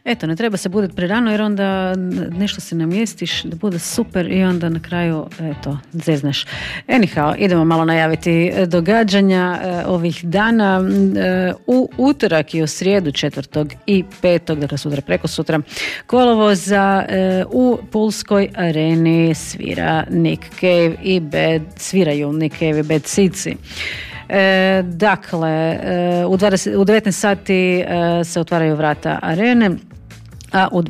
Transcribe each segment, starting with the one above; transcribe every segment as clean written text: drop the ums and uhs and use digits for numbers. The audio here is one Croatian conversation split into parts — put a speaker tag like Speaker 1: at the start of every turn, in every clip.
Speaker 1: Eto, ne treba se buditi prerano jer onda nešto se namjestiš da bude super i onda na kraju, eto, zezneš. Anyhow, idemo malo najaviti događanja ovih dana. U utorak i u srijedu 4. i 5. dakle sutra preko sutra kolovoza u Pulskoj areni sviraju Nick Cave i Bad Seeds. Dakle, u 19 sati se otvaraju vrata arene, a u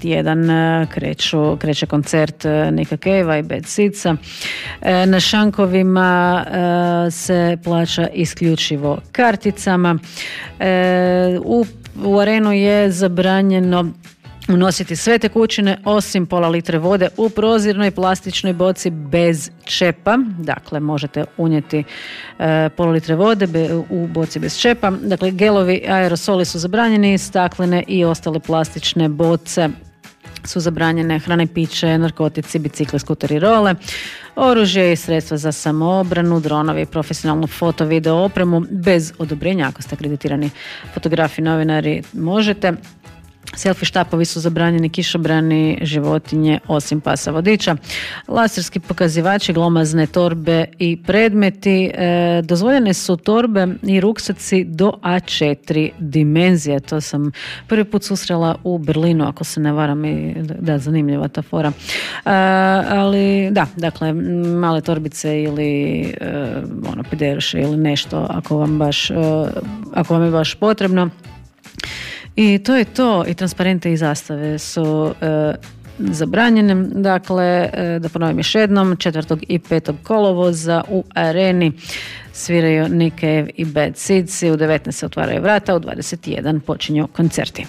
Speaker 1: 21 kreće koncert Nicka Cavea i Bad Seedsa. Na šankovima se plaća isključivo karticama. U arenu je zabranjeno unositi sve tekućine osim pola litre vode u prozirnoj plastičnoj boci bez čepa. Dakle, možete unijeti pola litre vode u boci bez čepa. Dakle, gelovi, aerosoli su zabranjeni, staklene i ostale plastične boce su zabranjene, hrana i piće, narkotici, bicikli, skuteri, role, oružje i sredstva za samoobranu, dronovi, profesionalnu foto, video opremu bez odobrenja. Ako ste akreditirani fotografi, novinari, možete. Selfie štapovi su zabranjeni, kišobrani, životinje osim pasa vodiča, laserski pokazivači, glomazne torbe i predmeti. Dozvoljene su torbe i ruksaci do A4 dimenzije. To sam prvi put susrela u Berlinu, ako se ne varam, i da, zanimljiva ta fora. Ali da, dakle, male torbice ili pederuše ili nešto ako vam je baš potrebno. I to je to. I transparente i zastave su zabranjene. Dakle, da ponovim još jednom, 4. i 5. kolovoza u areni sviraju Nick Cave i Bad Seeds. U 19 se otvaraju vrata, u 21 počinju koncerti.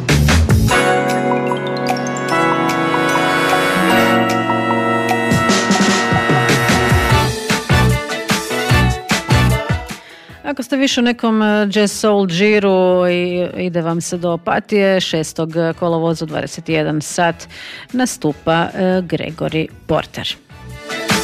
Speaker 1: Ako ste više u nekom jazz soul džiru i ide vam se do Opatije, 6. kolovoza u 21 sat nastupa Gregory Porter.